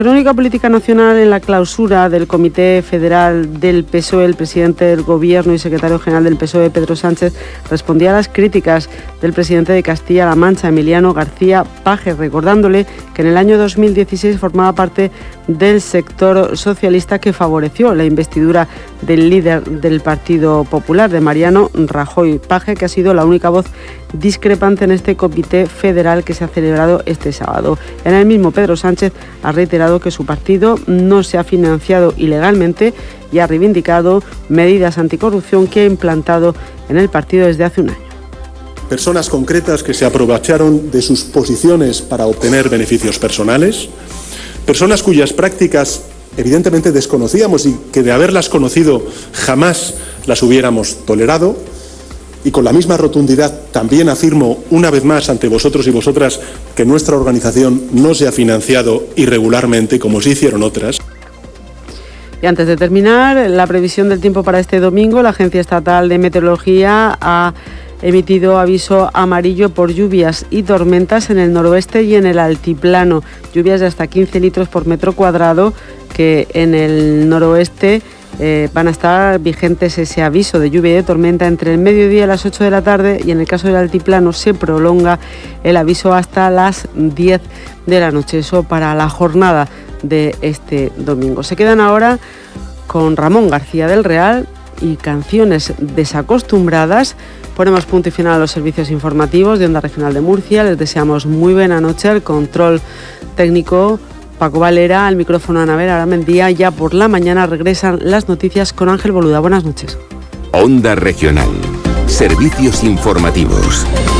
Crónica política nacional. En la clausura del Comité Federal del PSOE, el presidente del Gobierno y secretario general del PSOE, Pedro Sánchez, respondía a las críticas del presidente de Castilla-La Mancha, Emiliano García Paje, recordándole que en el año 2016 formaba parte del sector socialista que favoreció la investidura del líder del Partido Popular, de Mariano Rajoy. Paje, que ha sido la única voz discrepante en este Comité Federal que se ha celebrado este sábado. En el mismo, Pedro Sánchez ha reiterado que su partido no se ha financiado ilegalmente y ha reivindicado medidas anticorrupción que ha implantado en el partido desde hace un año. Personas concretas que se aprovecharon de sus posiciones para obtener beneficios personales, personas cuyas prácticas evidentemente desconocíamos y que de haberlas conocido jamás las hubiéramos tolerado. Y con la misma rotundidad también afirmo una vez más ante vosotros y vosotras que nuestra organización no se ha financiado irregularmente como sí hicieron otras. Y antes de terminar, la previsión del tiempo para este domingo, la Agencia Estatal de Meteorología ha emitido aviso amarillo por lluvias y tormentas en el noroeste y en el altiplano. Lluvias de hasta 15 litros por metro cuadrado, que en el noroeste van a estar vigentes ese aviso de lluvia y de tormenta entre el mediodía y las 8 de la tarde, y en el caso del altiplano se prolonga el aviso hasta las 10 de la noche. Eso para la jornada de este domingo. Se quedan ahora con Ramón García del Real y Canciones Desacostumbradas. Ponemos punto y final a los servicios informativos de Onda Regional de Murcia. Les deseamos muy buena noche. El control técnico Paco Valera, al micrófono Ana Vera Aramendía. Ya por la mañana regresan las noticias con Ángel Boluda. Buenas noches. Onda Regional. Servicios informativos.